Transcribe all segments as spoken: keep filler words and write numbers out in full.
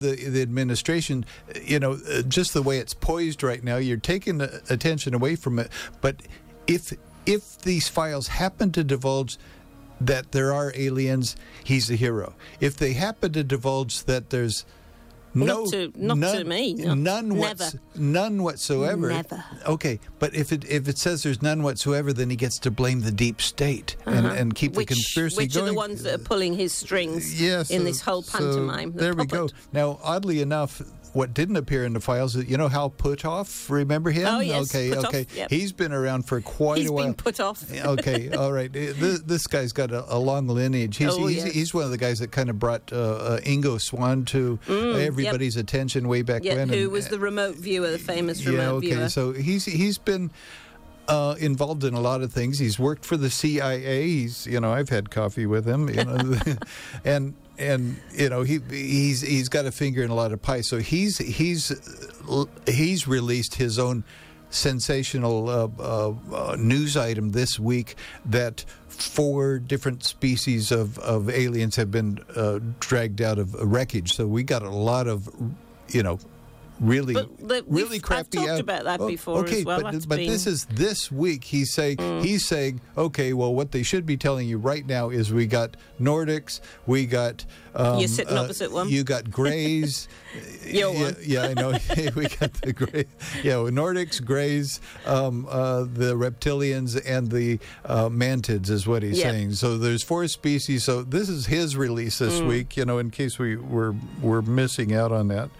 The, the administration, you know, uh, just the way it's poised right now, you're taking the attention away from it. But if if these files happen to divulge that there are aliens, he's a hero. If they happen to divulge that there's no, not to, not none, to me, no. none, what's, none whatsoever. Never. Okay, but if it if it says there's none whatsoever, then he gets to blame the deep state and, Uh-huh. and keep which, the conspiracy which going. Which are the ones that are pulling his strings Yeah, in so- this whole so pantomime. The there we puppet. go. Now, oddly enough, what didn't appear in the files, you know Hal Puthoff? Remember him? Oh, yes, Okay, Puthoff, okay. yep. He's been around for quite He's a while. been put off. Okay, all right. This, this guy's got a, a long lineage. He's, Oh, he's, yes. he's one of the guys that kind of brought uh, uh, Ingo Swann to Mm, everybody's yep. attention way back Yeah, when. who and- was the remote viewer, the famous remote yeah, okay. viewer. So he's he's been uh, involved in a lot of things. He's worked for the C I A. He's you know I've had coffee with him. You know, and and you know he he's he's got a finger in a lot of pies. So he's he's he's released his own sensational uh, uh, uh, news item this week that four different species of, of aliens have been uh, dragged out of wreckage. So we got a lot of, you know, really, But the- we've- really I've crappy. talked out- about that Oh, before okay, as well. but That's but been- this is this week. He's saying Mm. he's saying, okay, well, what they should be telling you right now is we got Nordics, we got. Um, You're sitting uh, opposite one. You got Greys. Your yeah, one. yeah, I know. We got the Grey. Yeah, Nordics, Greys, um, uh, the reptilians, and the uh, mantids is what he's Yeah. saying. So there's four species. So this is his release this Mm. week. You know, in case we were were missing out on that.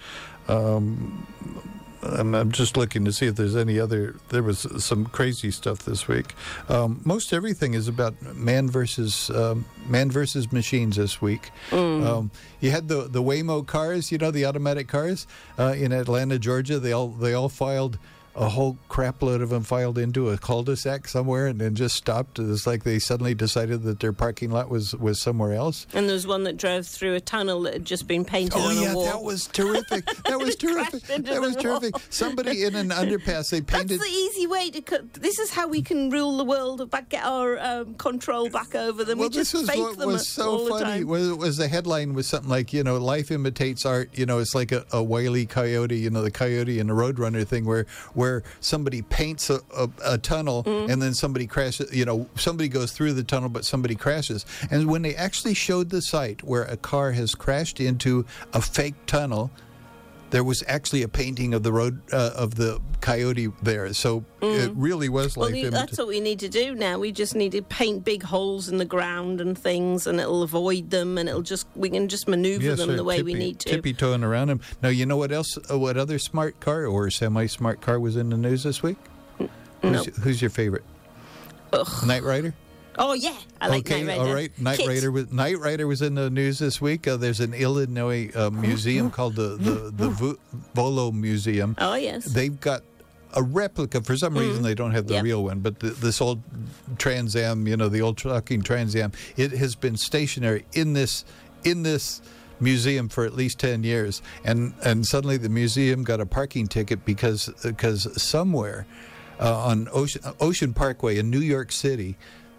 Um, I'm, I'm just looking to see if there's any other. There was some crazy stuff this week. Um, most everything is about man versus um, man versus machines this week. Mm. Um, you had the the Waymo cars, you know, the automatic cars uh, in Atlanta, Georgia. They all they all filed. A whole crap load of them filed into a cul-de-sac somewhere and then just stopped. It's like they suddenly decided that their parking lot was, was somewhere else. And there was one that drove through a tunnel that had just been painted Oh on yeah, a wall. that was terrific. That was It terrific. crashed into That was the terrific. wall. Somebody in an underpass, they painted. That's the easy way to cut. This is how we can rule the world, back get our um, control back over them. Well, we just this is fake what them was so all the funny. time. Was, was the headline was something like, you know, life imitates art. You know, it's like a, a Wile E. Coyote. You know, the Coyote and the Roadrunner thing, where where somebody paints a, a, a tunnel Mm. and then somebody crashes. You know, somebody goes through the tunnel, but somebody crashes. And when they actually showed the site where a car has crashed into a fake tunnel, there was actually a painting of the road uh, of the coyote there. So it really was Well, life we- imitating. that's what we need to do now. We just need to paint big holes in the ground and things, and it'll avoid them, and it'll just we can just manoeuvre Yes, them sir. the way we Tippy- need to. Tippy-toeing around him. Now, you know what else, uh, what other smart car or semi-smart car was in the news this week? No. Who's, who's your favorite? Ugh. Knight Rider? Oh yeah, I like okay, Knight Rider. all right. Knight Kit. Rider was Knight Rider was in the news this week. Uh, there's an Illinois uh, museum called the the, the Vo- Volo Museum. Oh yes. They've got a replica. For some reason, they don't have the Yep. real one, but the, this old Trans Am, you know, the old trucking Trans Am, it has been stationary in this in this museum for at least ten years, and and suddenly the museum got a parking ticket because because somewhere uh, on Ocean Ocean Parkway in New York City,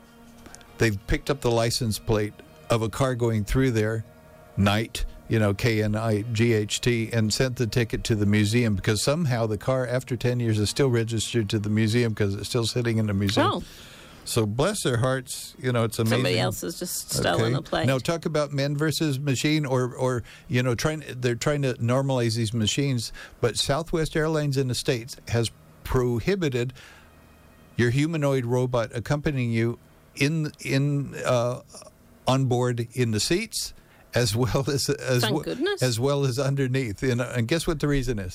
they've picked up the license plate of a car going through there, Knight, you know, K N I G H T, and sent the ticket to the museum because somehow the car, after ten years, is still registered to the museum because it's still sitting in the museum. Oh. So bless their hearts, you know, it's amazing. Somebody else has just stolen Okay. a plate. Now talk about men versus machine, or, or you know, trying they're trying to normalize these machines, but Southwest Airlines in the States has prohibited your humanoid robot accompanying you in in uh, on board in the seats, as well as as Thank well, goodness. as well as underneath. And, and guess what the reason is?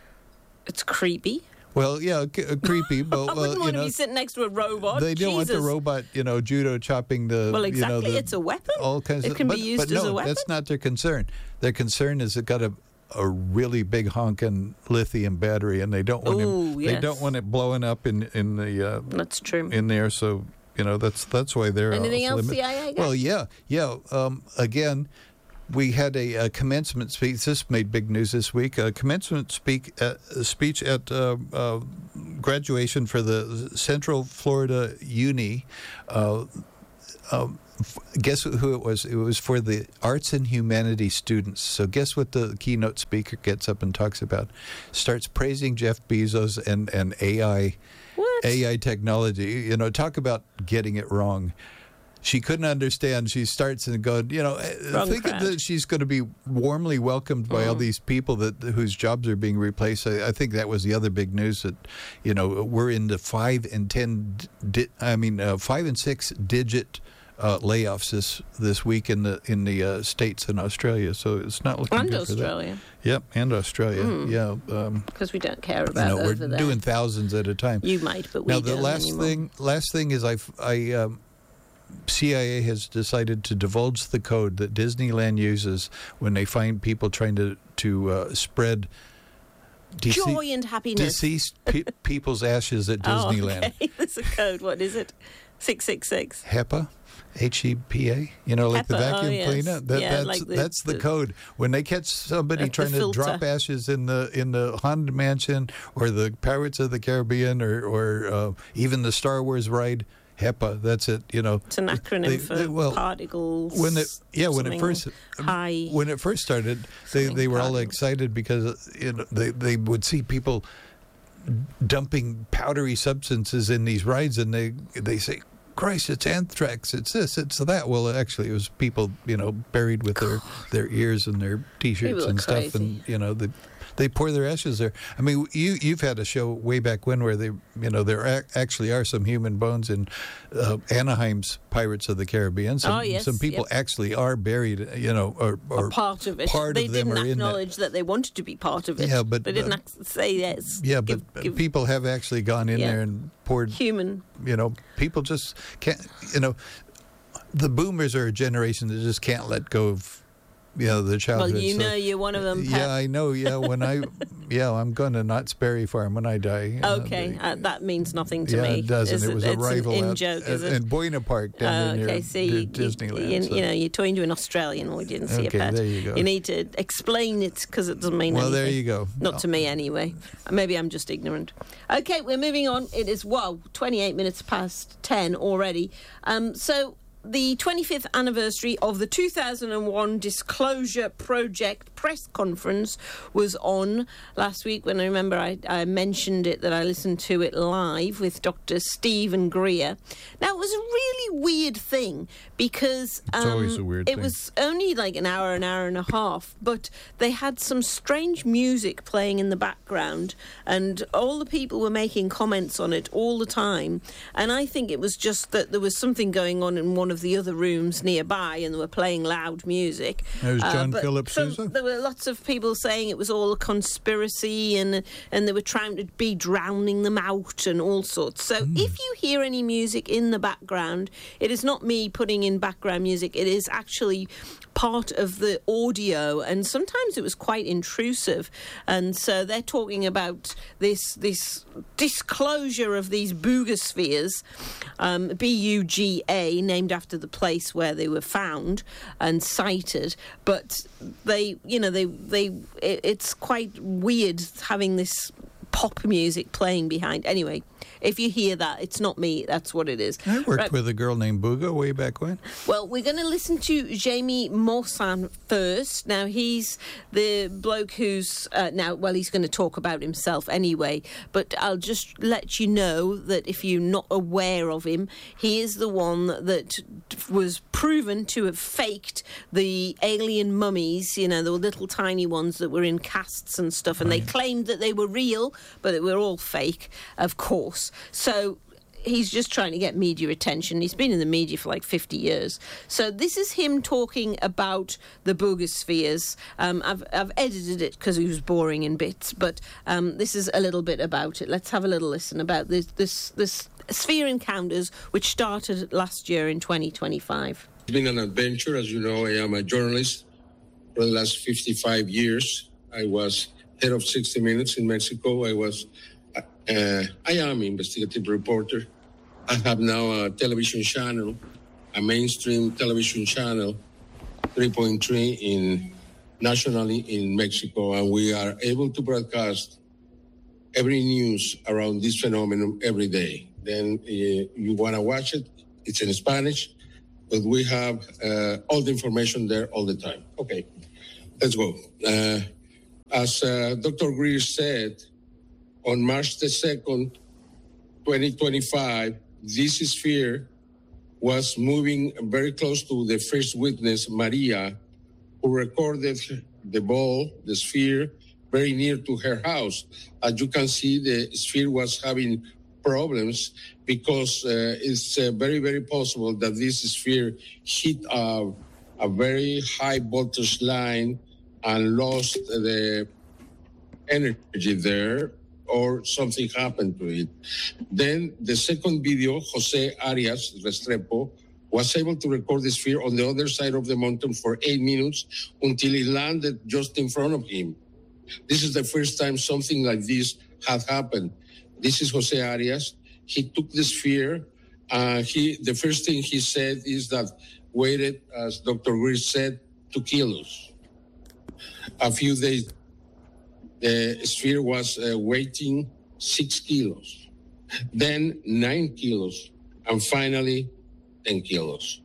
It's creepy. Well, yeah, c- uh, creepy, but I well, wouldn't you want know, to be sitting next to a robot. they don't want the Jesus. robot, you know, judo chopping the. Well, You know, exactly. the, It's a weapon. All kinds It of, can be but, used but as no, a weapon. that's not their concern. Their concern is it got a a really big honking lithium battery, and they don't want Ooh, it. They yes. don't want it blowing up in in the uh, That's true. in there. So you know that's that's why they're Anything off else, limit. C I A guy? Well, yeah, yeah. Um, again. We had a, a commencement speech. This made big news this week. A commencement speak, uh, speech at uh, uh, graduation for the Central Florida Uni. Uh, um, f- guess who it was? It was for the arts and humanities students. So guess what the keynote speaker gets up and talks about? Starts praising Jeff Bezos and, and A I, What? A I technology. You know, talk about getting it wrong. She couldn't understand. She starts and going, you know, Wrong thinking crowd. that she's going to be warmly welcomed by all these people that whose jobs are being replaced. I, I think that was the other big news that, you know, we're into five and ten. Di- I mean, uh, five and six digit uh, layoffs this this week in the in the uh, States and Australia. So it's not looking And good Australia. for that. Yep, and Australia. Mm. Yeah, um, Because we don't care you about know, over we're there. doing thousands at a time. You might, but we Now don't the last anymore. thing, last thing is I, I um, C I A has decided to divulge the code that Disneyland uses when they find people trying to to uh, spread dece- Joy and happiness. deceased pe- people's ashes at Oh, Disneyland. okay. There's a code. What is it? six six six. HEPA, H E P A. You know, like the HEPA, oh, vacuum yes. cleaner. That, Yeah, that's like the- that's the, the- code. When they catch somebody the trying to filter. drop ashes in the in the Haunted Mansion or the Pirates of the Caribbean or or uh, even the Star Wars ride. HEPA, that's it. You know, It's an acronym They- for they- well, particles. when it yeah when it something first high. when it first started they, something they were all particles. excited because you know they they would see people dumping powdery substances in these rides and they they say, Christ, it's anthrax, it's this, it's that. Well, actually, it was people, you know, buried with their, their ears and their T-shirts People are and stuff, crazy. and you know, they they pour their ashes there. I mean, you you've had a show way back when where they, you know, there ac- actually are some human bones in uh, Anaheim's Pirates of the Caribbean. Some, Oh, yes, some people yep. actually are buried, you know, or, or Or part of it. part they of them didn't are in that. acknowledge that. they wanted to be part of it. Yeah, but, they didn't uh, ac- say yes. Yeah, give, but give people have actually gone in Yeah. there and poured. human. You know, people just can't. You know, the boomers are a generation that just can't let go of, you know, their childhood. Well, you so- know, you're one of them. Pep. Yeah, I know. Yeah, when I, yeah, I'm going to Knott's Berry Farm when I die. you know, Okay, the- uh, that means nothing to yeah, me. it doesn't. Is It was it's a rival an in out joke, is at, it? in Buena Park down Oh, near okay, see, near you, Disneyland. You, so- you know, you're talking to an Australian. We didn't see Okay, a pet. there you go. You need to explain it because it doesn't mean Well, anything. there you go. Not to me, anyway. Maybe I'm just ignorant. Okay, we're moving on. It is, wow, twenty-eight minutes past ten already. Um, so the twenty-fifth anniversary of the two thousand one Disclosure Project press conference was on last week. When I remember I, I mentioned it, that I listened to it live with Doctor Stephen Greer. Now, it was a really weird thing because It's um, always a weird it thing. was only like an hour, an hour and a half, but they had some strange music playing in the background, and all the people were making comments on it all the time. And I think it was just that there was something going on in one of the other rooms nearby, and they were playing loud music. There's John but Philip some- Sousa. There were lots of people saying it was all a conspiracy, and and they were trying to be drowning them out and all sorts. So Hmm. if you hear any music in the background, it is not me putting in background music. It is actually part of the audio, and sometimes it was quite intrusive. And so they're talking about this this disclosure of these boogospheres, um, B U G A, named after the place where they were found and sighted. But they, you know, they they it, it's quite weird having this pop music playing behind. Anyway, if you hear that, it's not me. That's what it is. I worked Right. with a girl named Booga way back when. Well, we're going to listen to Jamie Morsan first. Now, he's the bloke who's, uh, now, well, he's going to talk about himself anyway, but I'll just let you know that if you're not aware of him, he is the one that was proven to have faked the alien mummies, you know, the little tiny ones that were in casts and stuff, and they claimed that they were real, but they were all fake, of course. So he's just trying to get media attention. He's been in the media for like fifty years. So this is him talking about the boogospheres. Um, I've, I've edited it because he was boring in bits, but um, this is a little bit about it. Let's have a little listen about this, this, this sphere encounters, which started last year in twenty twenty-five. It's been an adventure. As you know, I am a journalist for the last fifty-five years. I was head of sixty minutes in Mexico. I was, uh, I am an investigative reporter. I have now a television channel, a mainstream television channel, three point three in nationally in Mexico, and we are able to broadcast every news around this phenomenon every day. Then uh, you want to watch it, it's in Spanish. but we have uh, all the information there all the time. Okay, let's go. Uh, as uh, Doctor Greer said, on March the second, twenty twenty-five, this sphere was moving very close to the first witness, Maria, who recorded the ball, the sphere, very near to her house. As you can see, the sphere was having problems because uh, it's uh, very, very possible that this sphere hit a, a very high voltage line and lost the energy there, or something happened to it. Then the second video, Jose Arias Restrepo, was able to record the sphere on the other side of the mountain for eight minutes until it landed just in front of him. This is the first time something like this had happened. This is Jose Arias. He took the sphere. Uh, he, the first thing he said is that weighted, as Doctor Greer said, two kilos. A few days, the sphere was uh, weighing six kilos, then nine kilos, and finally ten kilos.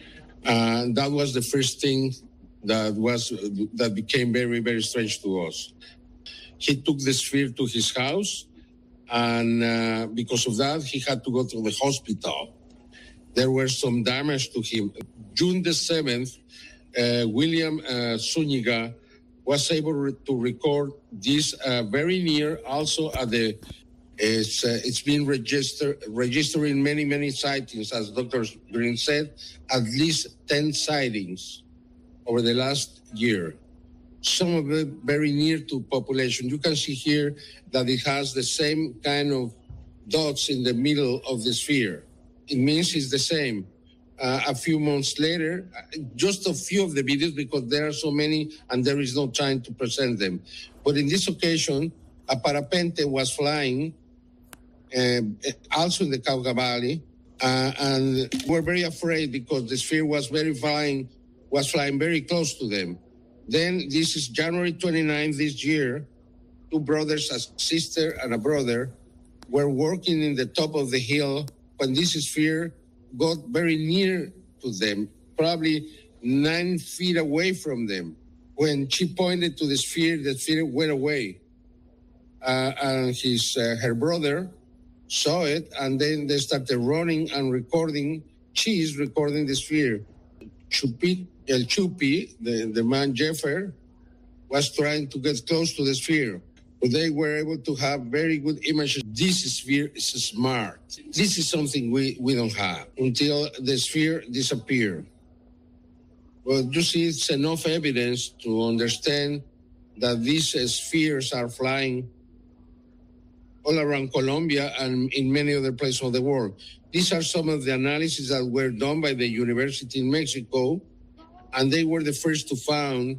And that was the first thing that was that became very, very strange to us. He took the sphere to his house, and uh, because of that, he had to go to the hospital. There were some damage to him. June the seventh, uh, William uh, Zuniga was able re- to record this uh, very near, also at the, it's, uh, it's been registered, registering many, many sightings, as Doctor Green said, at least ten sightings over the last year. Some of it very near to population. You can see here that it has the same kind of dots in the middle of the sphere. It means it's the same. Uh, a few months later, just a few of the videos, because there are so many and there is no time to present them. But in this occasion, a parapente was flying, uh, also in the Cauca Valley, uh, and we're very afraid because the sphere was very flying, was flying very close to them. Then this is January twenty-ninth this year. Two brothers, a sister and a brother, were working in the top of the hill when this sphere got very near to them, probably nine feet away from them. When she pointed to the sphere, the sphere went away. Uh, and his, uh, her brother saw it, and then they started running and recording. She is recording the sphere. Chupi, El Chupi, the, the man Jeffer, was trying to get close to the sphere. But they were able to have very good images. This sphere is smart. This is something we, we don't have until the sphere disappeared. Well, you see, it's enough evidence to understand that these uh, spheres are flying all around Colombia and in many other places of the world. These are some of the analyses that were done by the University in Mexico, and they were the first to found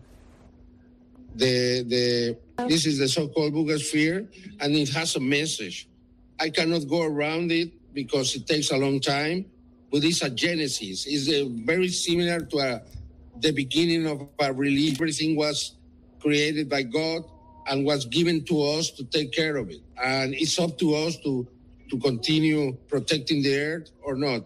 the the. This is the so-called Buga-sphere, and it has a message. I cannot go around it because it takes a long time, but it's a genesis. It's a, very similar to a, the beginning of our religion. Everything was created by God and was given to us to take care of it. And it's up to us to, to continue protecting the earth or not.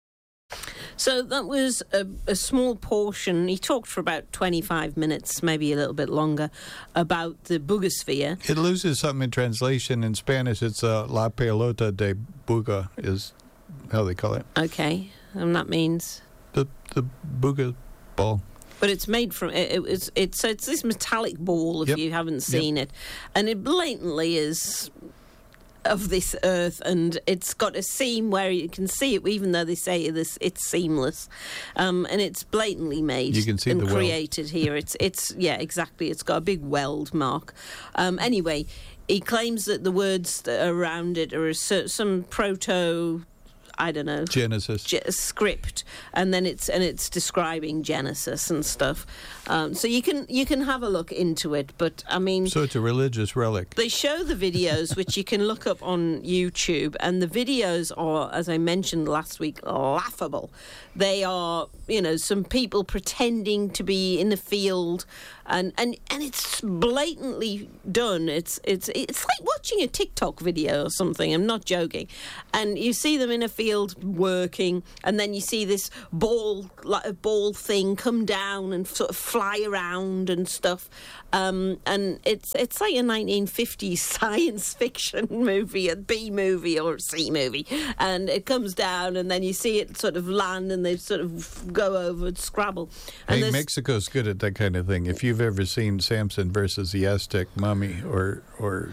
So that was a, a small portion. He talked for about twenty-five minutes, maybe a little bit longer, about the Buga-sphere. It loses something in translation. In Spanish, it's uh, La Pelota de Buga is how they call it. Okay, and that means? The the Buga ball. But it's made from, it, it, it's, it's, it's this metallic ball, if yep. you haven't seen yep. it. And it blatantly is of this earth, and it's got a seam where you can see it, even though they say this it's seamless, um, and it's blatantly made you can see and the created weld. here. It's it's yeah, exactly. It's got a big weld mark. Um, anyway, he claims that the words that are around it are a, some proto, I don't know, Genesis ge- script, and then it's and it's describing Genesis and stuff. Um, so you can you can have a look into it. But I mean, so it's a religious relic. They show the videos, which you can look up on YouTube, and the videos are, as I mentioned last week, laughable. They are, you know, some people pretending to be in the field, and, and, and it's blatantly done. It's it's it's like watching a TikTok video or something. I'm not joking. And you see them in a field. field working, and then you see this ball, like a ball thing, come down and sort of fly around and stuff. Um, and it's it's like a nineteen fifties science fiction movie, a B movie or a C movie, and it comes down, and then you see it sort of land, and they sort of go over and scrabble. And hey, Mexico's good at that kind of thing. If you've ever seen Samson versus the Aztec mummy, or or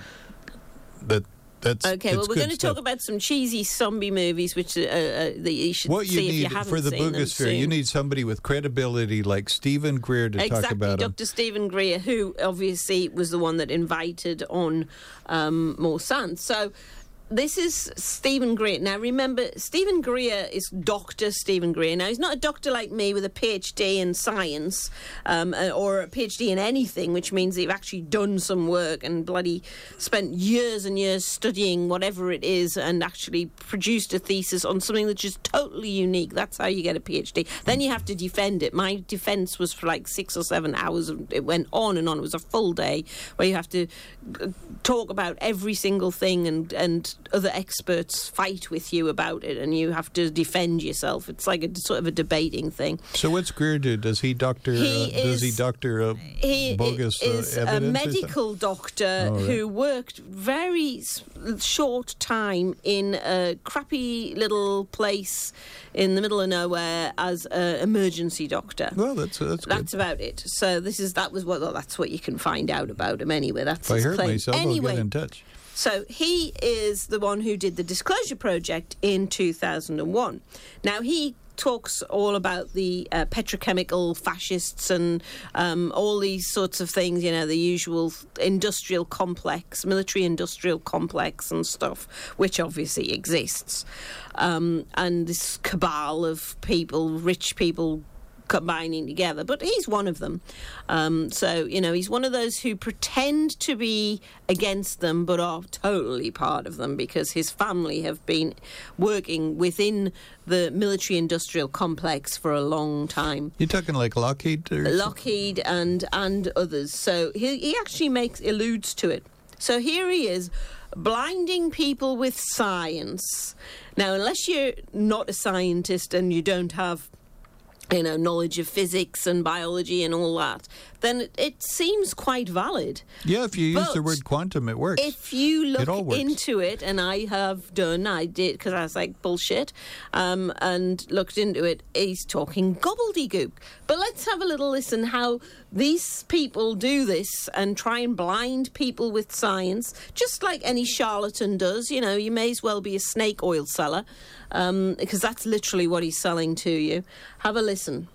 that. That's, okay, well, we're going to stuff. talk about some cheesy zombie movies, which uh, uh, that you should what see you if need you haven't for the seen them Boogosphere, soon. you need somebody with credibility like Stephen Greer to exactly, talk about him. Doctor Stephen Greer, who obviously was the one that invited on um, Morsant. So this is Stephen Greer. Now, remember, Stephen Greer is Doctor Stephen Greer. Now, he's not a doctor like me with a PhD in science um, or a PhD in anything, which means they've actually done some work and bloody spent years and years studying whatever it is and actually produced a thesis on something that's just totally unique. That's how you get a PhD. Then you have to defend it. My defense was for like six or seven hours. It went on and on. It was a full day where you have to talk about every single thing, and, and other experts fight with you about it, and you have to defend yourself. It's like a sort of a debating thing. So what's Greer do? Does he doctor? He uh, does he is- doctor uh, He bogus is uh, a evidence? or medical doctor Oh, right. who worked very s- short time in a crappy little place in the middle of nowhere as an emergency doctor. something? Well, that's that's good. That's about it. So this is that was what well, that's what you can find out about him anyway. That's If I his hurt claim. myself, anyway, I'll get in touch. so he is the one who did the Disclosure Project in two thousand one. Now, he talks all about the uh, petrochemical fascists and um, all these sorts of things, you know, the usual industrial complex, military-industrial complex and stuff, which obviously exists. Um, and this cabal of people, rich people, combining together, but he's one of them. Um, so, you know, he's one of those who pretend to be against them but are totally part of them, because his family have been working within the military-industrial complex for a long time. You're talking like Lockheed? Or Lockheed and, and others. So he, he actually makes alludes to it. So here he is, blinding people with science. Now, unless you're not a scientist and you don't have you know, knowledge of physics and biology and all that, then it, it seems quite valid. Yeah, if you use the But word quantum, it works. If you It all look works. into it, and I have done, I did, because I was like, bullshit, um, and looked into it, he's talking gobbledygook. But let's have a little listen how these people do this and try and blind people with science, just like any charlatan does. You know, you may as well be a snake oil seller, um, because that's literally what he's selling to you. Have a listen.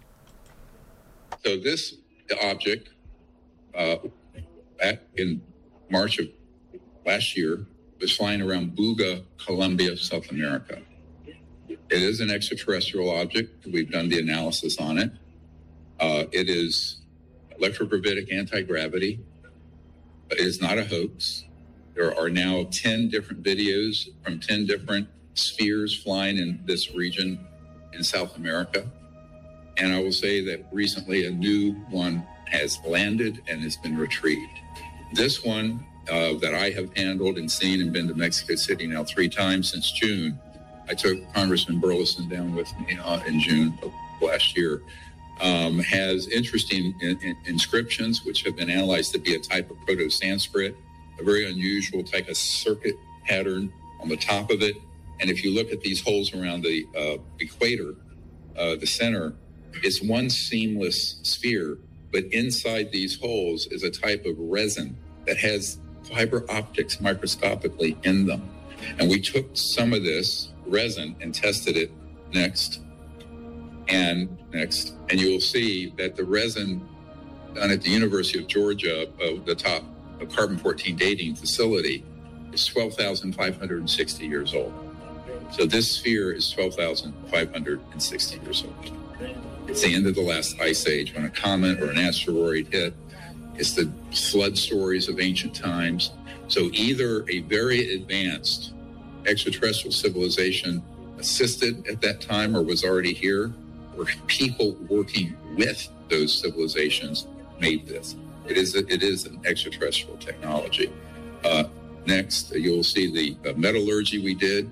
So this object, uh, back in March of last year, was flying around Buga, Colombia, South America. It is an extraterrestrial object. We've done the analysis on it. Uh, it is electrogravitic anti-gravity. It is not a hoax. There are now ten different videos from ten different spheres flying in this region in South America. And I will say that recently a new one has landed and has been retrieved. This one uh, that I have handled and seen and been to Mexico City now three times since June. I took Congressman Burleson down with me uh, in June of last year. Um, has interesting in, in, inscriptions, which have been analyzed to be a type of Proto-Sanskrit, a very unusual type of circuit pattern on the top of it. And if you look at these holes around the uh, equator, uh, the center, it's one seamless sphere, but inside these holes is a type of resin that has fiber optics microscopically in them. And we took some of this resin and tested it next and next, and you will see that the resin done at the University of Georgia, uh, the top of carbon fourteen dating facility, is twelve thousand five hundred sixty years old. So this sphere is twelve thousand five hundred sixty years old. It's the end of the last ice age when a comet or an asteroid hit. It's the flood stories of ancient times. So either a very advanced extraterrestrial civilization assisted at that time or was already here, or people working with those civilizations made this. It is a, it is an extraterrestrial technology. Uh, next, you'll see the uh, metallurgy we did.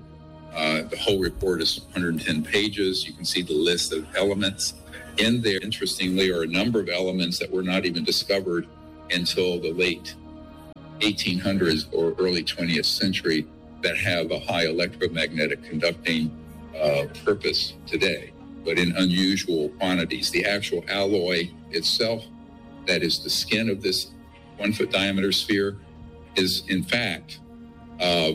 Uh, the whole report is one hundred ten pages. You can see the list of elements. In there, interestingly, are a number of elements that were not even discovered until the late eighteen hundreds or early twentieth century that have a high electromagnetic conducting uh, purpose today, but in unusual quantities. The actual alloy itself, that is the skin of this one-foot diameter sphere, is in fact uh,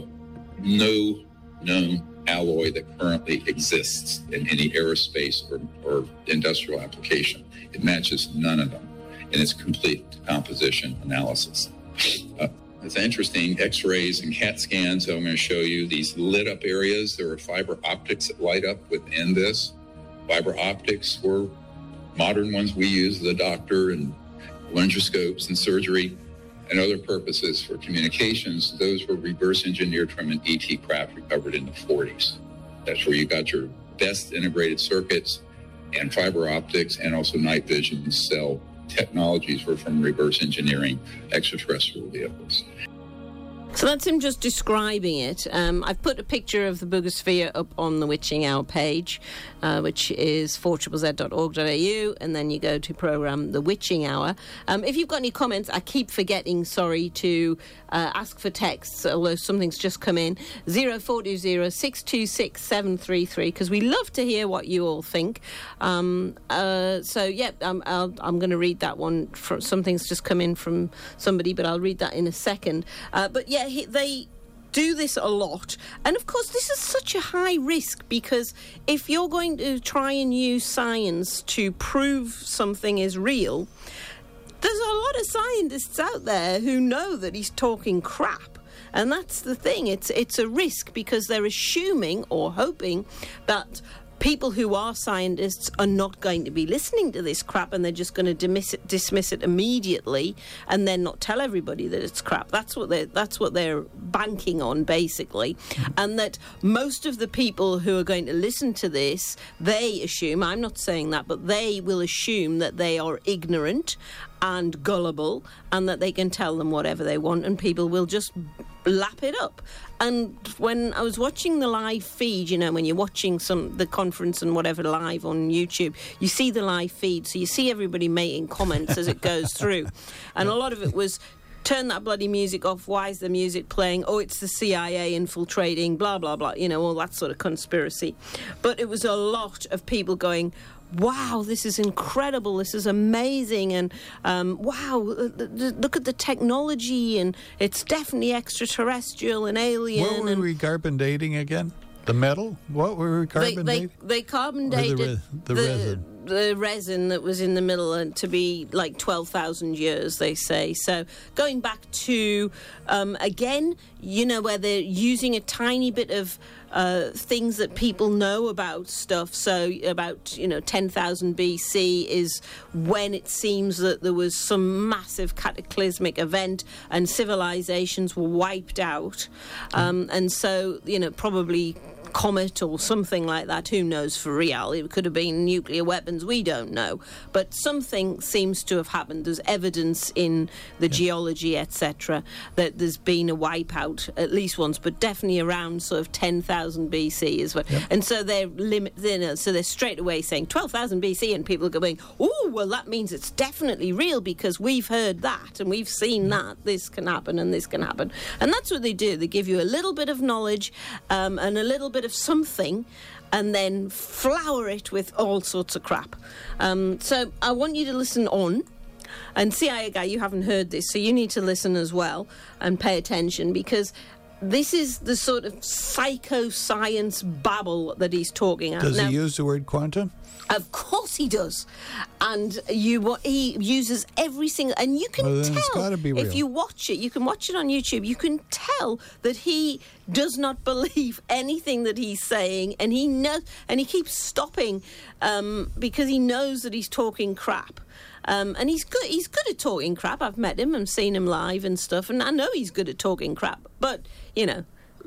no known alloy that currently exists in any aerospace or, or industrial application. It matches none of them in its complete composition analysis. Uh, it's interesting, X-rays and CAT scans. So I'm going to show you these lit up areas. There are fiber optics that light up within this. Fiber optics were modern ones we use as a doctor, and laryngoscopes and surgery and other purposes for communications. Those were reverse engineered from an E T craft recovered in the forties. That's where you got your best integrated circuits and fiber optics, and also night vision cell technologies were from reverse engineering extraterrestrial vehicles. So that's him just describing it. Um, I've put a picture of the Boogosphere up on the Witching Hour page, uh, which is four z z dot org dot a u, and then you go to programme The Witching Hour. Um, if you've got any comments, I keep forgetting, sorry, to uh, ask for texts, although something's just come in, zero four two zero, six two six, seven three three, because we love to hear what you all think. Um, uh, so, yeah, um, I'll, I'm going to read that one. From, something's just come in from somebody, but I'll read that in a second. Uh, but, yeah, he, they do this a lot, and of course this is such a high risk, because if you're going to try and use science to prove something is real, there's a lot of scientists out there who know that he's talking crap. And that's the thing, it's it's a risk, because they're assuming or hoping that people who are scientists are not going to be listening to this crap, and they're just going to dismiss it, dismiss it immediately, and then not tell everybody that it's crap. That's what they're that's what they're banking on, basically, and that most of the people who are going to listen to this, they assume, I'm not saying that, but they will assume that they are ignorant and gullible, and that they can tell them whatever they want, and people will just lap it up. And when I was watching the live feed, you know, when you're watching some the conference and whatever live on YouTube, you see the live feed, so you see everybody making comments as it goes through, and a lot of it was, turn that bloody music off, why is the music playing, oh, it's the C I A infiltrating, blah, blah, blah, you know, all that sort of conspiracy. But it was a lot of people going, wow, this is incredible, this is amazing, and um, wow, look at the technology, and it's definitely extraterrestrial and alien. What were and we carbon dating again? The metal? What were we carbon they, dating? they, they carbon Or the dated re- the resin? the resin that was in the middle uh, to be like twelve thousand years, they say. So going back to, um, again, you know, where they're using a tiny bit of uh, things that people know about stuff. So about, you know, ten thousand B C is when it seems that there was some massive cataclysmic event and civilizations were wiped out. Um, and so, you know, probably comet or something like that, who knows for real, it could have been nuclear weapons, we don't know, but something seems to have happened. There's evidence in the yeah. geology, etc., that there's been a wipeout at least once, but definitely around sort of ten thousand B C is what, yeah. and so they're limit, you know, so they're straight away saying twelve thousand B C, and people are going, oh, well, that means it's definitely real, because we've heard that and we've seen yeah. that this can happen and this can happen. And that's what they do. They give you a little bit of knowledge um, and a little bit of something, and then flower it with all sorts of crap. Um, so I want you to listen on. And C I A guy, you haven't heard this, so you need to listen as well and pay attention, because this is the sort of psychoscience babble that he's talking about. Does now, he use the word quantum? Of course he does. And you, he uses every single... And you can well, then tell, it's gotta be real. If you watch it, you can watch it on YouTube, you can tell that he does not believe anything that he's saying, and he knows, and he keeps stopping um, because he knows that he's talking crap. Um, and he's good. He's good at talking crap. I've met him and seen him live and stuff, and I know he's good at talking crap. But you know,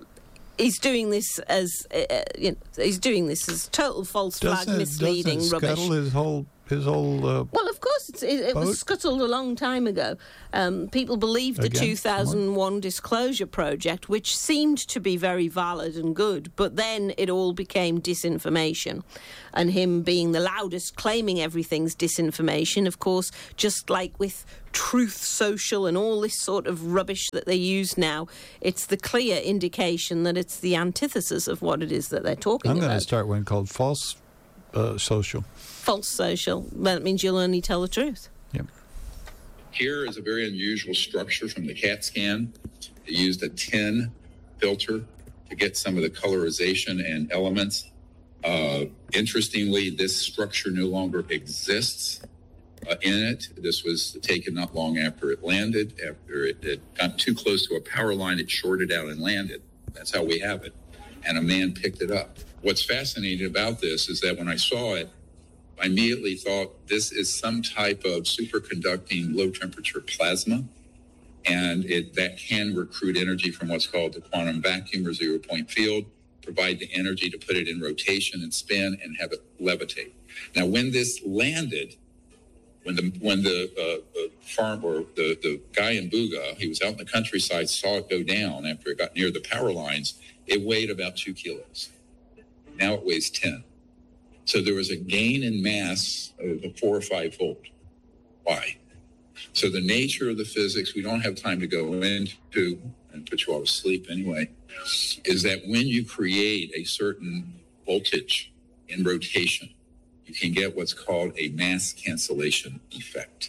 he's doing this as uh, you know, he's doing this as total false flag, doesn't, misleading doesn't rubbish. Scuttle his whole his whole? Uh, well, of course, it's, it, it was scuttled a long time ago. Um, people believed the Again, two thousand one Disclosure Project, which seemed to be very valid and good, but then it all became disinformation. And him being the loudest, claiming everything's disinformation, of course, just like with Truth Social and all this sort of rubbish that they use now, it's the clear indication that it's the antithesis of what it is that they're talking I'm about. I'm going to start one called False uh, Social. False social. That means you'll only tell the truth. Yep. Here is a very unusual structure from the CAT scan. They used a tin filter to get some of the colorization and elements. Uh, interestingly, this structure no longer exists uh, in it. This was taken not long after it landed. After it, it got too close to a power line, it shorted out and landed. That's how we have it. And a man picked it up. What's fascinating about this is that when I saw it, I immediately thought this is some type of superconducting low-temperature plasma, and it that can recruit energy from what's called the quantum vacuum or zero-point field, provide the energy to put it in rotation and spin and have it levitate. Now, when this landed, when the when the, uh, the farm or the, the guy in Buga, he was out in the countryside, saw it go down after it got near the power lines, it weighed about two kilos. Now it weighs ten. So there was a gain in mass of four or five fold. Why? So the nature of the physics, we don't have time to go into, and put you all to sleep anyway, is that when you create a certain voltage in rotation, you can get what's called a mass cancellation effect.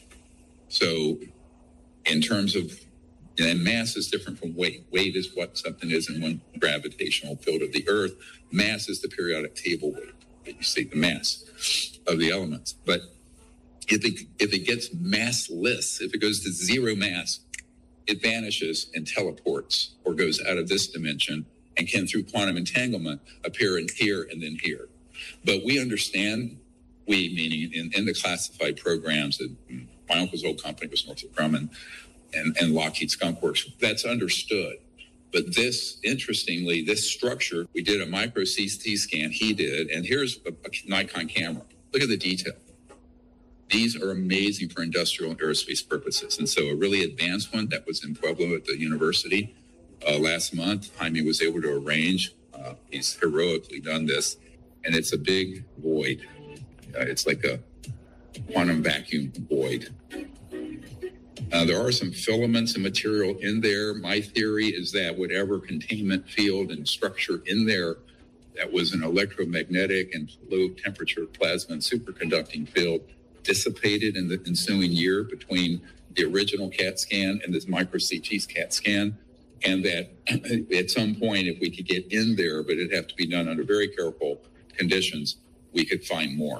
So in terms of, and mass is different from weight. Weight is what something is in one gravitational field of the Earth. Mass is the periodic table weight. You see the mass of the elements. But if it, if it gets massless, if it goes to zero mass, it vanishes and teleports or goes out of this dimension and can, through quantum entanglement, appear in here and then here. But we understand, we meaning in, in the classified programs, that my uncle's old company was Northrop Grumman and, and Lockheed Skunk Works, that's understood. But this, interestingly, this structure, we did a micro C T scan, he did, and here's a, a Nikon camera. Look at the detail. These are amazing for industrial and aerospace purposes. And so a really advanced one that was in Pueblo at the university uh, last month, Jaime was able to arrange. Uh, he's heroically done this. And it's a big void. Uh, it's like a quantum vacuum void. Uh, there are some filaments and material in there. My theory is that whatever containment field and structure in there that was an electromagnetic and low temperature plasma and superconducting field dissipated in the ensuing year between the original CAT scan and this micro C T CAT scan. And that at some point, if we could get in there, but it'd have to be done under very careful conditions, we could find more.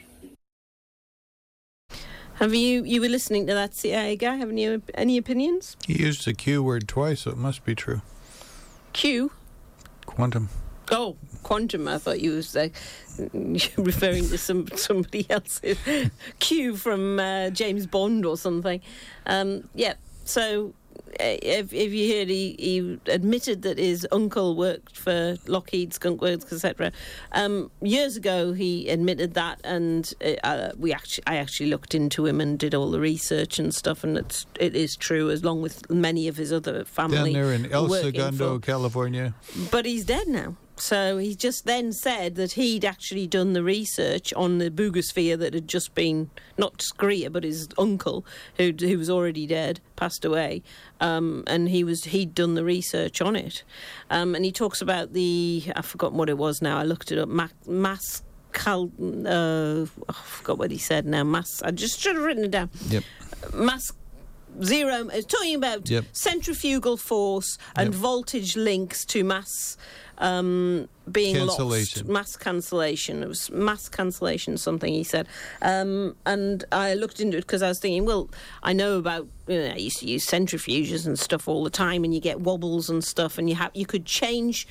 Have you, you were listening to that C I A guy, haven't you, any opinions? He used the Q word twice, so it must be true. Q? Quantum. Oh, quantum, I thought you was uh, referring to some somebody else. Q from uh, James Bond or something. Um, yeah, so if, if you heard, he, he admitted that his uncle worked for Lockheed, Skunk Works, et cetera. Um, years ago, he admitted that, and uh, we actually, I actually looked into him and did all the research and stuff, and it's it is true, along with many of his other family. Down there in El working Segundo, for, California. But he's dead now. So he just then said that he'd actually done the research on the boogosphere that had just been, not Scria, but his uncle, who who was already dead, passed away, um, and he was he'd done the research on it. Um, and he talks about the, I've forgotten what it was now, I looked it up, ma- mass cal, uh, I forgot what he said now, mass, I just should have written it down. Yep. Mass zero, it's talking about yep. centrifugal force and yep. voltage links to mass um, being cancellation. lost. Mass cancellation. It was mass cancellation, something he said. Um, and I looked into it because I was thinking, well, I know about, you know, I used to use centrifuges and stuff all the time, and you get wobbles and stuff, and you have you could change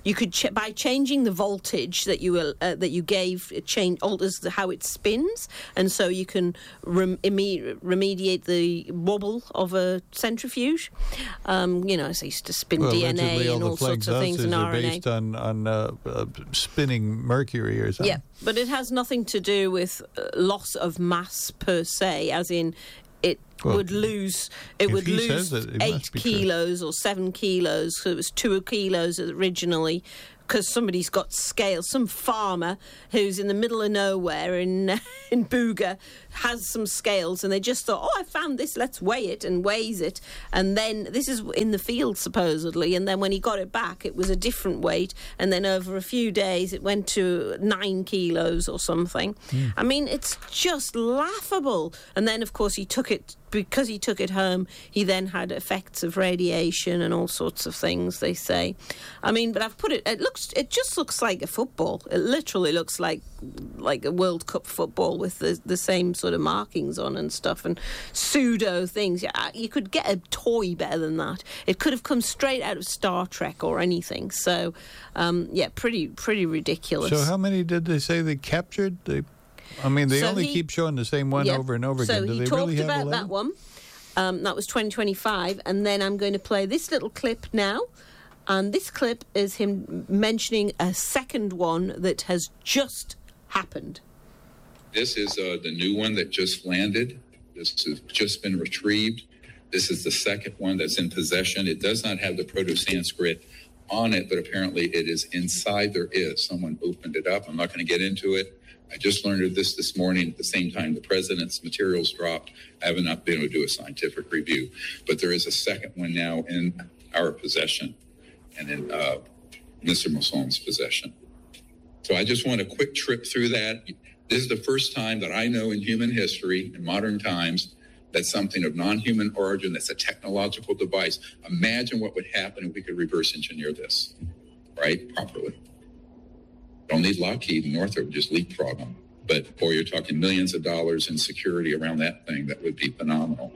you could ch- by changing the voltage that you uh, that you gave, it change alters the, how it spins, and so you can rem- imme- remediate the wobble of a centrifuge. Um, you know, so used to spin well, D N A all and the all sorts of things Flex and are R N A. based on on uh, uh, spinning mercury or something. Yeah, but it has nothing to do with uh, loss of mass per se, as in it Well, would lose it if would he lose says it, it eight must be true. kilos or seven kilos. So it was two kilos originally, because somebody's got scales. Some farmer who's in the middle of nowhere in in Booga has some scales, and they just thought, oh, I found this, let's weigh it, and weighs it. And then this is in the field supposedly, and then when he got it back, it was a different weight, and then over a few days it went to nine kilos or something. Mm. I mean, it's just laughable. And then of course he took it, because he took it home, he then had effects of radiation and all sorts of things, they say. I mean, but I've put it, it looks, it just looks like a football. It literally looks like like a World Cup football with the, the same sort of markings on and stuff and pseudo things. Yeah, you could get a toy better than that. It could have come straight out of Star Trek or anything. So, um, yeah, pretty pretty ridiculous. So how many did they say they captured? They, I mean, they So only he- keep showing the same one Yeah. over and over so again. Do he they talked really have about eleven? that one. Um, that was twenty twenty-five, and then I'm going to play this little clip now. And this clip is him mentioning a second one that has just happened. This is uh, the new one that just landed. This has just been retrieved. This is the second one that's in possession. It does not have the Proto-Sanskrit on it, but apparently it is inside. There is. Someone opened it up. I'm not going to get into it. I just learned of this this morning at the same time the president's materials dropped. I have not been able to do a scientific review, but there is a second one now in our possession and in uh, Mister Mosson's possession. So I just want a quick trip through that. This is the first time that I know in human history, in modern times, that something of non-human origin, that's a technological device. Imagine what would happen if we could reverse engineer this, right, properly. Don't need Lockheed and Northrop, just leapfrog them. But, boy, you're talking millions of dollars in security around that thing. That would be phenomenal.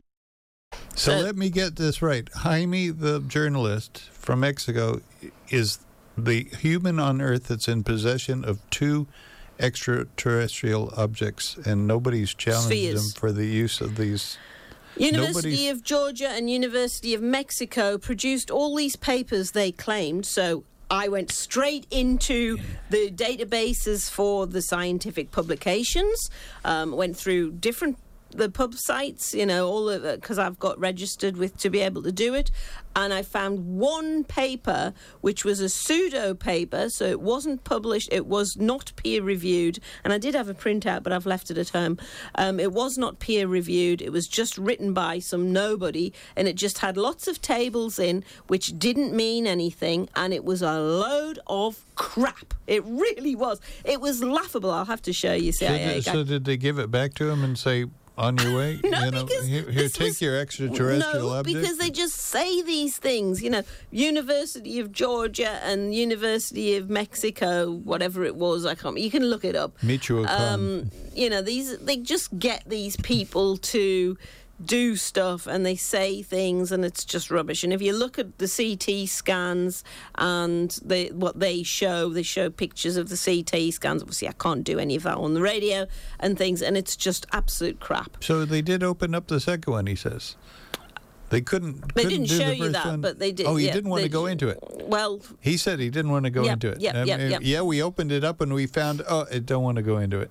So Uh, let me get this right. Jaime, the journalist from Mexico, is the human on Earth that's in possession of two extraterrestrial objects, and nobody's challenged Spheres. him for the use of these. University Nobody's- of Georgia and University of Mexico produced all these papers they claimed, so I went straight into the databases for the scientific publications, um, went through different the pub sites, you know, all of it, because I've got registered with to be able to do it, and I found one paper which was a pseudo paper, so it wasn't published, it was not peer reviewed, and I did have a printout, but I've left it at home. Um, it was not peer reviewed, it was just written by some nobody, and it just had lots of tables in which didn't mean anything, and it was a load of crap. It really was. It was laughable. I'll have to show you, C I A So, guy. so did they give it back to him and say, on your way? No, you know, because here, here this take was- your extraterrestrial no, object? because they just say these things. You know, University of Georgia and University of Mexico, whatever it was, I can't. You can look it up. Michoacan. Um, you know, these they just get these people to do stuff, and they say things, and it's just rubbish. And if you look at the C T scans and the, what they show, they show pictures of the C T scans. Obviously, I can't do any of that on the radio and things, and it's just absolute crap. So they did open up the second one, he says. They couldn't. They couldn't didn't do show the you first that, one. but they did. Oh, he yeah, didn't want they to go did. into it. Well, He said he didn't want to go Yep, into it. yep, Um, yep, uh, yep. Yeah, we opened it up and we found, oh, I don't want to go into it.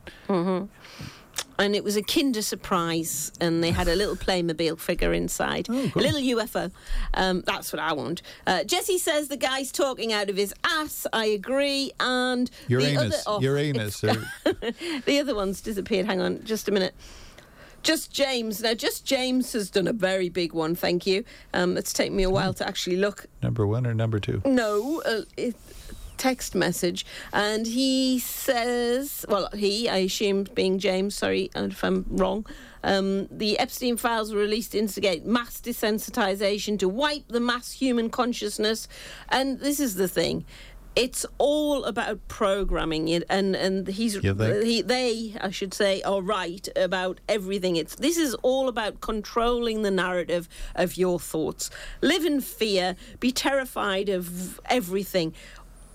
and it was a Kinder Surprise, and they had a little Playmobil figure inside, Oh, cool. a little U F O. Um, that's what I want. Uh, Jesse says the guy's talking out of his ass. I agree. And Uranus. the other, oh, Uranus. it's- the other one's disappeared. Hang on, just a minute. Just James. Now, Just James has done a very big one, thank you. Um, it's taken me a while to actually look. Number one or number two? No, uh, it, text message. And he says, well, he, I assume being James, sorry if I'm wrong, um, the Epstein files were released to instigate mass desensitization, to wipe the mass human consciousness. And this is the thing. It's all about programming it, and and he's You think? he they I should say are right about everything. It's this is all about controlling the narrative of your thoughts. Live in fear, be terrified of everything. All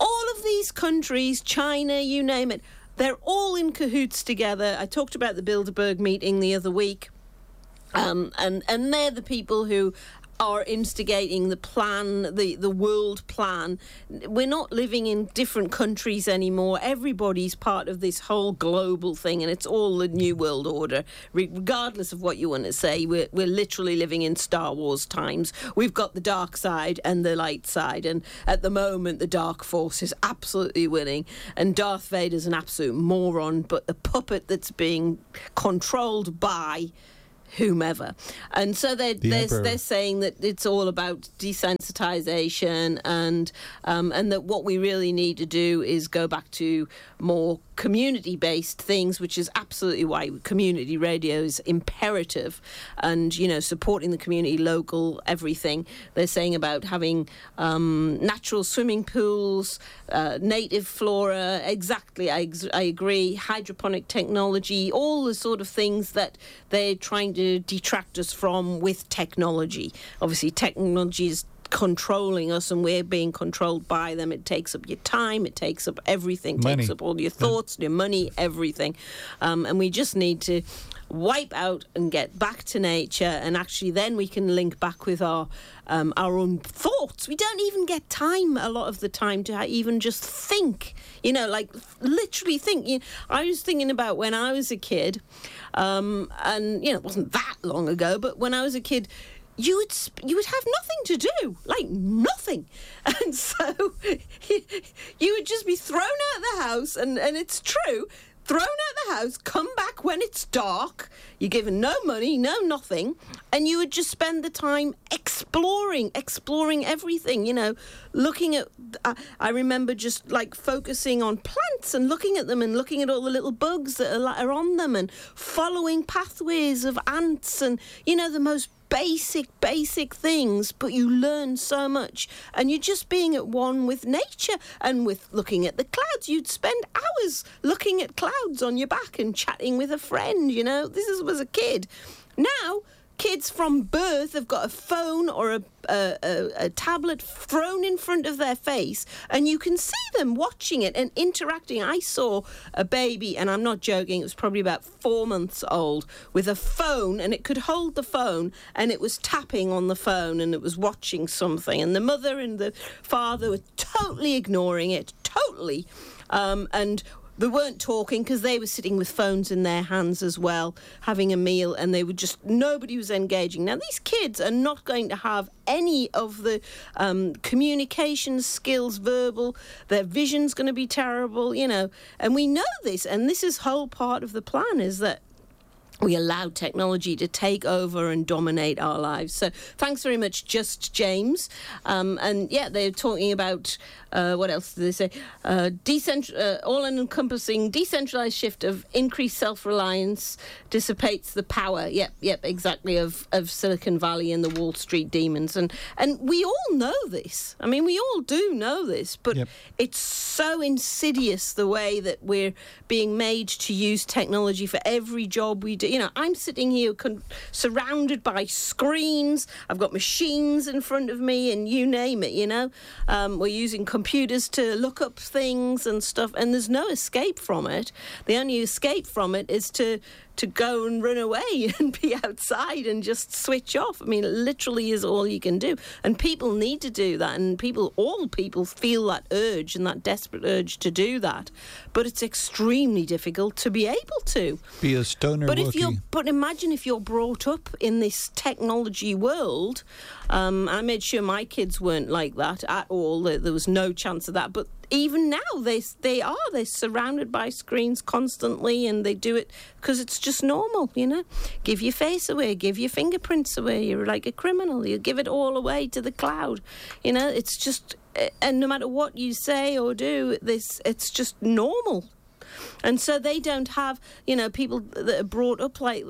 these countries, China, you name it, they're all in cahoots together. I talked about the Bilderberg meeting the other week. Um, and, and they're the people who are instigating the plan, the, the world plan. We're not living in different countries anymore. Everybody's part of this whole global thing, and it's all the new world order. Regardless of what you want to say, we're, we're literally living in Star Wars times. We've got the dark side and the light side, and at the moment the dark force is absolutely winning, and Darth Vader's an absolute moron, but the puppet that's being controlled by whomever. And so they're, The they're, Emperor. they're saying that it's all about desensitization, and um, and that what we really need to do is go back to more community-based things, which is absolutely why community radio is imperative, and, you know, supporting the community, local, everything. They're saying about having um, natural swimming pools, uh, native flora, exactly, I, ex- I agree, hydroponic technology, all the sort of things that they're trying to detract us from with technology. Obviously, technology is controlling us, and we're being controlled by them. It takes up your time, it takes up everything, Money. takes up all your thoughts, your money, everything. Um, and we just need to wipe out and get back to nature, and actually then we can link back with our um, our own thoughts. We don't even get time a lot of the time to even just think, you know, like literally think. You know, I was thinking about when I was a kid, um, and, you know, it wasn't that long ago, but when I was a kid, you would sp- you would have nothing to do, like nothing, and so you would just be thrown out of the house, and, and it's true, thrown out of the house, come back when it's dark, you're given no money, no nothing, and you would just spend the time exploring, exploring everything, you know, looking at, uh, I remember just like focusing on plants and looking at them and looking at all the little bugs that are, are on them, and following pathways of ants, and, you know, the most basic, basic things, but you learn so much, and you're just being at one with nature and with looking at the clouds. You'd spend hours looking at clouds on your back and chatting with a friend, you know. This is, was a kid. Now, kids from birth have got a phone or a, a, a, a tablet thrown in front of their face, and you can see them watching it and interacting. I saw a baby, and I'm not joking, it was probably about four months old, with a phone, and it could hold the phone, and it was tapping on the phone, and it was watching something, and the mother and the father were totally ignoring it, totally, um, and they weren't talking because they were sitting with phones in their hands as well, having a meal, and they were just, nobody was engaging. Now, these kids are not going to have any of the um, communication skills, verbal, their vision's going to be terrible, you know, and we know this, and this is whole part of the plan, is that we allow technology to take over and dominate our lives. So thanks very much, Just James. Um, and yeah, they're talking about, uh, what else did they say? Uh, decent, uh, all-encompassing decentralized shift of increased self-reliance dissipates the power, yep, yep, exactly, of, of Silicon Valley and the Wall Street demons. And, and we all know this. I mean, we all do know this, but Yep. it's so insidious the way that we're being made to use technology for every job we do. You know, I'm sitting here con- surrounded by screens. I've got machines in front of me, and you name it, you know. Um, we're using computers to look up things and stuff, and there's no escape from it. The only escape from it is to to go and run away and be outside and just switch off. I mean, it literally is all you can do. And people need to do that, and people, all people feel that urge and that desperate urge to do that. But it's extremely difficult to be able to. Be a stoner But if Wookiee. you're, but imagine if you're brought up in this technology world. Um, I made sure my kids weren't like that at all. There, there was no chance of that. But even now, they they are. They're surrounded by screens constantly, and they do it because it's just normal, you know. Give your face away, give your fingerprints away. You're like a criminal. You give it all away to the cloud. You know, it's just, and no matter what you say or do, this it's just normal. And so they don't have, you know, people that are brought up like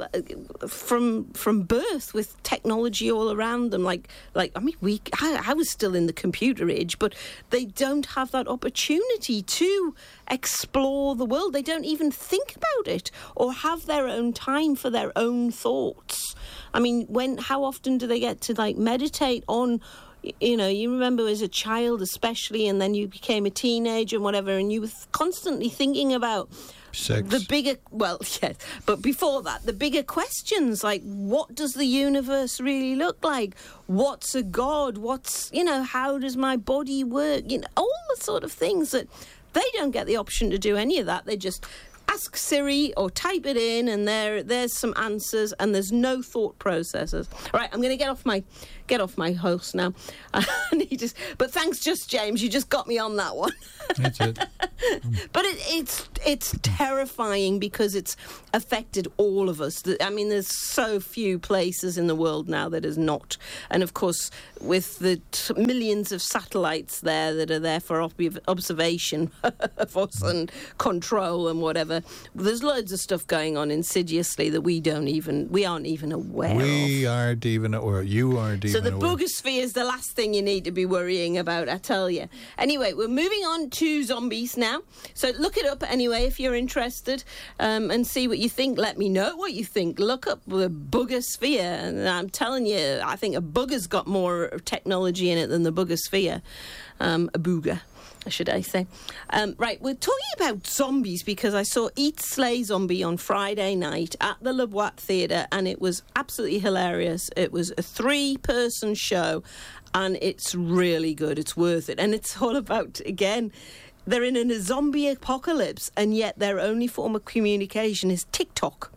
from from birth with technology all around them. Like, like I mean, we I, I was still in the computer age, but they don't have that opportunity to explore the world. They don't even think about it or have their own time for their own thoughts. I mean, when how often do they get to like meditate on, you know, you remember as a child especially, and then you became a teenager and whatever, and you were constantly thinking about Sex. the bigger, well, yes, but before that, the bigger questions, like, what does the universe really look like? What's a God? What's, you know, how does my body work? You know, all the sort of things that they don't get the option to do any of that. They just ask Siri or type it in, and there, there's some answers, and there's no thought processes. All right, I'm going to get off my get off my host now. I need to, but thanks, just James, you just got me on that one. That's it. But it, it's it's terrifying because it's affected all of us. I mean, there's so few places in the world now that is not. And of course, with the t- millions of satellites there that are there for ob- observation of us and control and whatever, there's loads of stuff going on insidiously that we don't even, we aren't even aware We of. aren't even, or you aren't even So the aware. boogosphere is the last thing you need to be worrying about, I tell you. Anyway, we're moving on to zombies now. So look it up anyway if you're interested, um, and see what you think. Let me know what you think. Look up the boogosphere. And I'm telling you, I think a booger's got more technology in it than the boogosphere. Um, a booger, should I say. Um, right, we're talking about zombies because I saw Eat, Slay, Zombie on Friday night at the Le Boîte Theatre, and it was absolutely hilarious. It was a three-person show, and it's really good. It's worth it. And it's all about, again, they're in a zombie apocalypse, and yet their only form of communication is TikTok.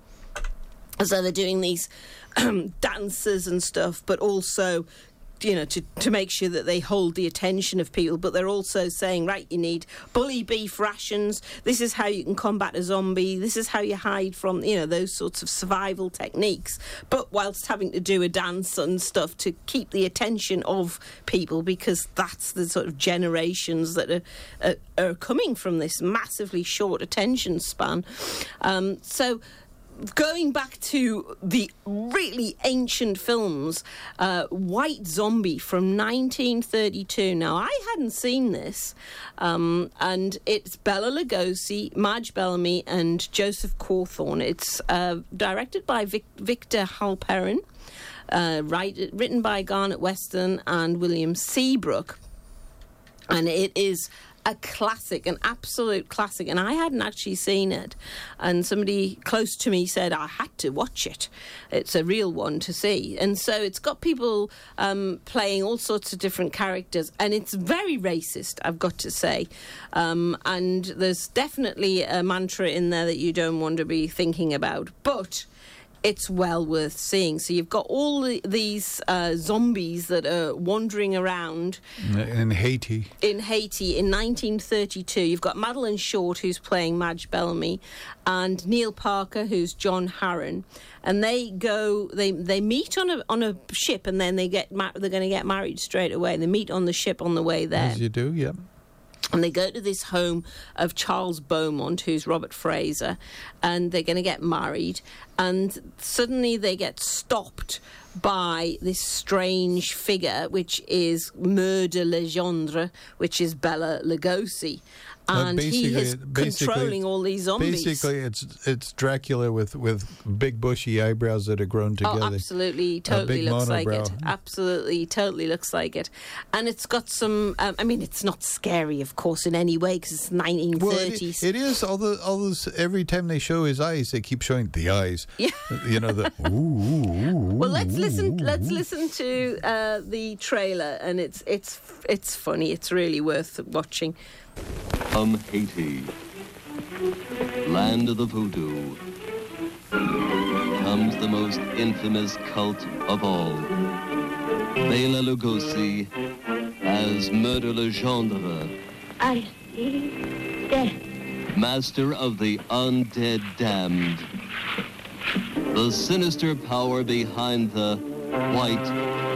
So they're doing these um, dances and stuff, but also, you know, to, to make sure that they hold the attention of people. But they're also saying, right, you need bully beef rations. This is how you can combat a zombie. This is how you hide from, you know, those sorts of survival techniques. But whilst having to do a dance and stuff to keep the attention of people, because that's the sort of generations that are, are, are coming from this massively short attention span. Um, so... Going back to the really ancient films, uh, White Zombie from nineteen thirty-two. Now, I hadn't seen this, um, and it's Bela Lugosi, Marge Bellamy, and Joseph Cawthorne. It's uh, directed by Vic- Victor Halperin, uh, write- written by Garnet Weston and William Seabrook, and it is a classic, an absolute classic, and I hadn't actually seen it, and somebody close to me said I had to watch it. It's a real one to see. And so it's got people um, playing all sorts of different characters, and it's very racist, I've got to say, um, and there's definitely a mantra in there that you don't want to be thinking about, but it's well worth seeing. So you've got all the, these uh, zombies that are wandering around In Haiti. in Haiti in nineteen thirty-two. You've got Madeline Short, who's playing Madge Bellamy, and Neil Parker, who's John Harron, and they go they they meet on a on a ship, and then they get ma- they're going to get married straight away. They meet on the ship on the way there. As you do, yeah. And they go to this home of Charles Beaumont, who's Robert Fraser, and they're going to get married. And suddenly they get stopped by this strange figure, which is Murder Legendre, which is Bela Lugosi. And he is controlling all these zombies. Basically, it's it's Dracula with, with big bushy eyebrows that are grown together. Oh, absolutely, totally big looks like monobrow. it. Absolutely, totally looks like it. And it's got some, um, I mean, it's not scary, of course, in any way, because it's nineteen thirties. Well, it, it is. All the, all those, every time they show his eyes, they keep showing the eyes. Yeah. You know, the ooh, ooh, ooh, Well, let's ooh, listen. ooh, Let's ooh. listen to uh, the trailer, and it's it's it's funny. It's really worth watching. From Haiti, land of the voodoo, comes the most infamous cult of all. Bela Lugosi as Murder Legendre, I see death. master of the undead damned. The sinister power behind the White